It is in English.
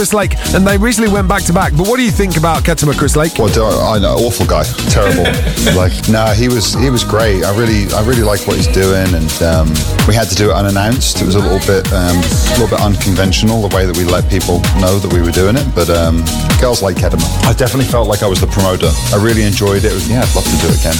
Chris Lake, and they recently went back to back. But what do you think about Ketama Chris Lake? Well, I know, awful guy, terrible. He was great. I really like what he's doing, and we had to do it unannounced. It was a little bit unconventional the way that we let people know that we were doing it. But girls like Ketama. I definitely felt like I was the promoter. I really enjoyed it. I'd love to do it again.